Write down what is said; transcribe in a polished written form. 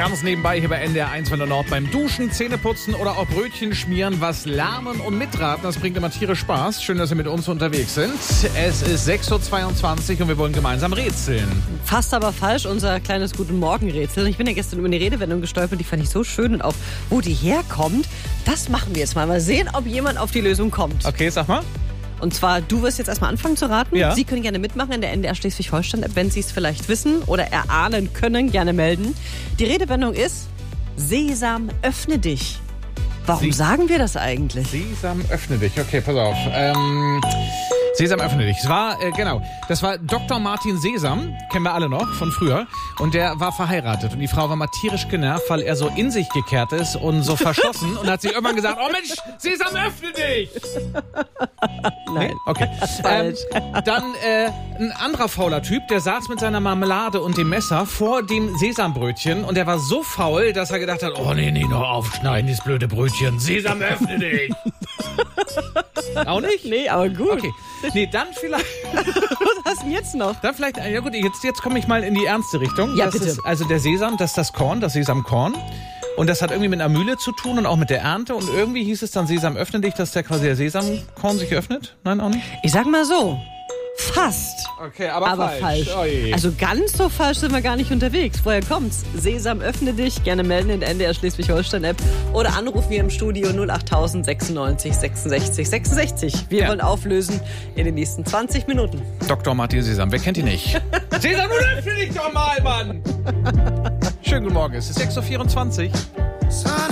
Ganz nebenbei hier bei NDR 1 von der Nord beim Duschen, Zähneputzen oder auch Brötchen schmieren, was lernen und mitraten. Das bringt immer tierisch Spaß. Schön, dass Sie mit uns unterwegs sind. Es ist 6.22 Uhr und wir wollen gemeinsam rätseln. Fast aber falsch, unser kleines Guten Morgen-Rätsel. Ich bin ja gestern über eine Redewendung gestolpert, die fand ich so schön und auch, wo die herkommt, das machen wir jetzt mal. Mal sehen, ob jemand auf die Lösung kommt. Okay, sag mal. Und zwar, du wirst jetzt erstmal anfangen zu raten. Ja. Sie können gerne mitmachen in der NDR Schleswig-Holstein-App, wenn Sie es vielleicht wissen oder erahnen können, gerne melden. Die Redewendung ist, Sesam, öffne dich. Warum sagen wir das eigentlich? Sesam, öffne dich. Okay, pass auf. Sesam, öffne dich. Das war Dr. Martin Sesam, kennen wir alle noch von früher. Und der war verheiratet. Und die Frau war mal tierisch genervt, weil er so in sich gekehrt ist und so verschlossen. Und hat sie irgendwann gesagt, oh Mensch, Sesam, öffne dich! Nein. Nee? Okay. Falsch. Dann ein anderer fauler Typ, der saß mit seiner Marmelade und dem Messer vor dem Sesambrötchen. Und der war so faul, dass er gedacht hat, oh nee, noch aufschneiden, dieses blöde Brötchen. Sesam, öffne dich! Auch nicht? Nee, aber gut. Okay. Nee, dann vielleicht. Was hast du denn jetzt noch? Dann vielleicht, ja gut, jetzt komme ich mal in die ernste Richtung. Ja, das bitte. Ist, also der Sesam, das ist das Korn, das Sesamkorn. Und das hat irgendwie mit einer Mühle zu tun und auch mit der Ernte. Und irgendwie hieß es dann, Sesam, öffne dich, dass der quasi der Sesamkorn sich öffnet. Nein, auch nicht? Ich sag mal so, fast. Okay, aber falsch. Oh je. Also ganz so falsch sind wir gar nicht unterwegs. Woher kommt's? Sesam, öffne dich. Gerne melden in der NDR Schleswig-Holstein-App oder anrufen hier im Studio 08000 96 66 66. Wir wollen auflösen in den nächsten 20 Minuten. Dr. Martin Sesam, wer kennt ihn nicht? Sesam, nun öffne dich doch mal, Mann! Schönen guten Morgen, es ist 6.24 Uhr.